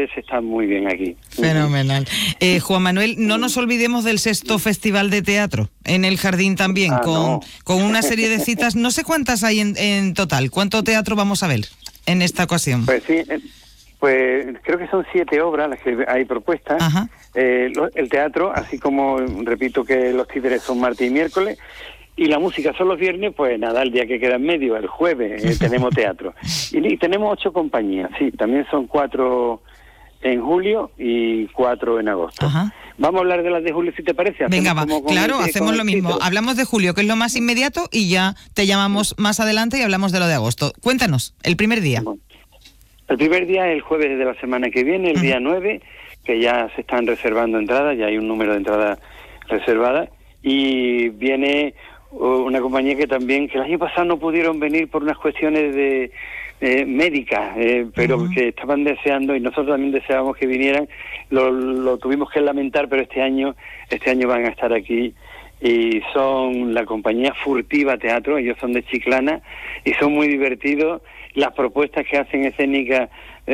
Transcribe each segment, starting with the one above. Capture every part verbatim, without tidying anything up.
tarde se está muy bien aquí. Fenomenal. Eh, Juan Manuel, no nos olvidemos del sexto Festival de Teatro en el Jardín también, ah, con, no. con una serie de citas. No sé cuántas hay en, en total. ¿Cuánto teatro vamos a ver en esta ocasión? Pues sí, pues creo que son siete obras las que hay propuestas. Ajá. Eh, lo, el teatro, así como repito que los títeres son martes y miércoles, y la música son los viernes, pues nada, el día que queda en medio, el jueves, eh, tenemos teatro. Y, y tenemos ocho compañías, sí, también son cuatro en julio y cuatro en agosto. Ajá. Vamos a hablar de las de julio, si te parece. Venga, va. Claro, el, hacemos lo mismo. título. Hablamos de julio, que es lo más inmediato, y ya te llamamos más adelante y hablamos de lo de agosto. Cuéntanos, el primer día. Bueno, el primer día es el jueves de la semana que viene, el uh-huh. día nueve, que ya se están reservando entradas, ya hay un número de entradas reservadas, y viene una compañía que también, que el año pasado no pudieron venir por unas cuestiones de eh, médicas, eh, pero uh-huh. que estaban deseando, y nosotros también deseábamos que vinieran, lo, lo tuvimos que lamentar, pero este año, este año van a estar aquí, y son la compañía Furtiva Teatro, ellos son de Chiclana, y son muy divertidos. Las propuestas que hacen escénicas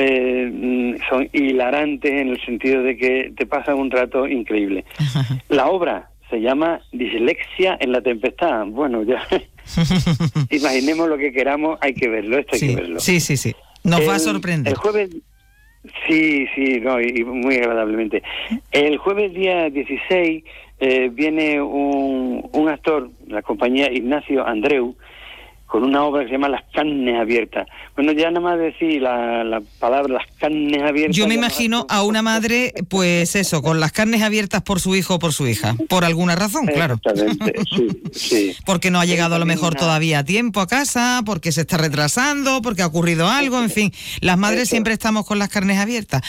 eh, son hilarantes en el sentido de que te pasan un rato increíble. La obra se llama Dislexia en la tempestad. Bueno, ya imaginemos lo que queramos, hay que verlo, esto hay sí, que verlo. Sí, sí, sí. Nos el, va a sorprender. El jueves, sí, sí, no, y muy agradablemente. El jueves día dieciséis eh, viene un, un actor, la compañía Ignacio Andreu, con una obra que se llama Las carnes abiertas. Bueno, ya nada más decir la, la palabra las carnes abiertas... Yo me imagino a una madre, pues eso, con las carnes abiertas por su hijo o por su hija, por alguna razón, claro. Exactamente, sí, sí. Porque no ha llegado a lo mejor todavía a tiempo a casa, porque se está retrasando, porque ha ocurrido algo, en fin. Las madres eso. Siempre estamos con las carnes abiertas.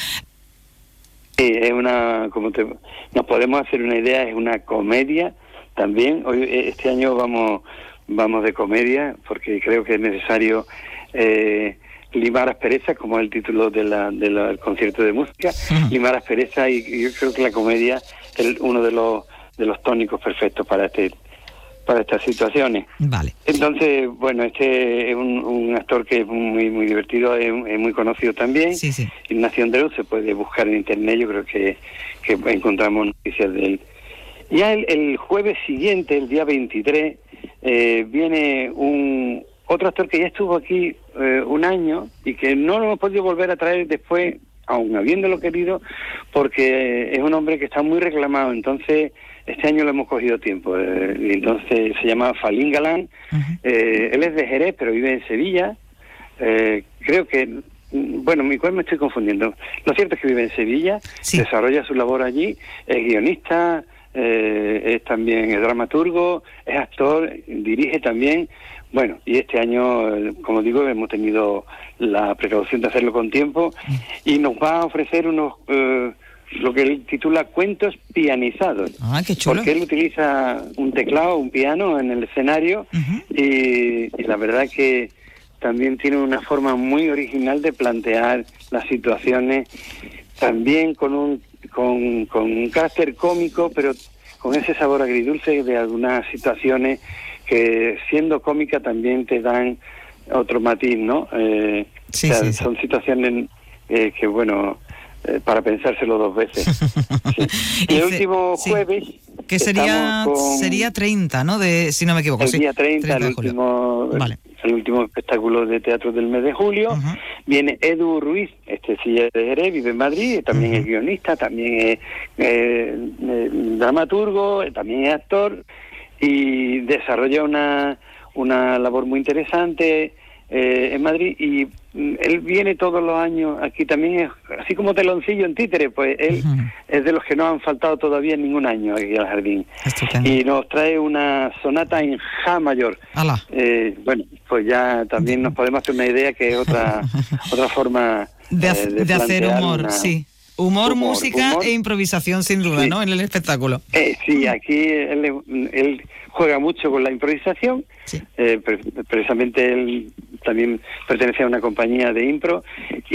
Sí, es una, como te, nos podemos hacer una idea, es una comedia también. Hoy, este año vamos... Vamos de comedia, porque creo que es necesario eh, limar asperezas, como es el título de la, de la, del concierto de música, uh-huh. limar asperezas, y, y yo creo que la comedia es uno de los de los tónicos perfectos para este para estas situaciones. Vale. Entonces, bueno, este es un, un actor que es muy muy divertido, es, es muy conocido también. Sí, sí. Ignacio Andreu, se puede buscar en internet, yo creo que, que encontramos noticias de él. Ya el, el jueves siguiente, el día veintitrés, Eh, viene un otro actor que ya estuvo aquí eh, un año y que no lo hemos podido volver a traer después, aun habiéndolo querido, porque es un hombre que está muy reclamado. Entonces este año lo hemos cogido tiempo, eh, y entonces se llama Falín Galán. Uh-huh. eh, él es de Jerez pero vive en Sevilla. eh, creo que bueno, mi cual me estoy confundiendo. Lo cierto es que vive en Sevilla, sí. Desarrolla su labor allí, es guionista, Eh, es también es dramaturgo, es actor, dirige también. Bueno, y este año, como digo, hemos tenido la precaución de hacerlo con tiempo, y nos va a ofrecer unos eh, lo que él titula cuentos pianizados. Ah, qué chulo. Porque él utiliza un teclado, un piano en el escenario, uh-huh. y, y la verdad que también tiene una forma muy original de plantear las situaciones, también con un Con, con un carácter cómico, pero con ese sabor agridulce de algunas situaciones que, siendo cómica, también te dan otro matiz, ¿no? Eh, sí, o sea, sí, son sí. situaciones eh, que, bueno, eh, para pensárselo dos veces. Sí. Y el último jueves... Sí. Que sería con sería treinta, ¿no? De, si no me equivoco. El sí. día treinta, treinta el último, vale. el último espectáculo de teatro del mes de julio. Uh-huh. Viene Edu Ruiz, este sí es de Jerez, vive en Madrid, también uh-huh. es guionista, también es eh, eh, dramaturgo, también es actor, y desarrolla una, una labor muy interesante eh, en Madrid, y mm, él viene todos los años aquí también, es, así como teloncillo en títere, pues él uh-huh. es de los que no han faltado todavía ningún año aquí al jardín. Estupendo. Y nos trae una sonata en Ja mayor. Eh, bueno, pues ya también nos podemos hacer una idea que es otra otra forma de, eh, de, de hacer humor, una... sí. Humor, humor música humor. e improvisación, sin duda, sí. ¿no? En el espectáculo. Eh, sí, aquí él, él juega mucho con la improvisación. Sí. Eh, pre- precisamente él también pertenece a una compañía de impro,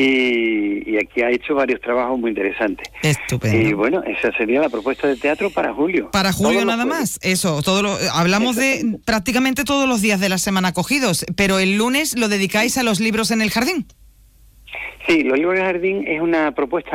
y, y aquí ha hecho varios trabajos muy interesantes. Estupendo. Y bueno, esa sería la propuesta de teatro para julio. Para julio nada más, eso. Todo lo, hablamos de prácticamente todos los días de la semana cogidos, pero el lunes lo dedicáis a los libros en el jardín. Sí, los libros en el jardín es una propuesta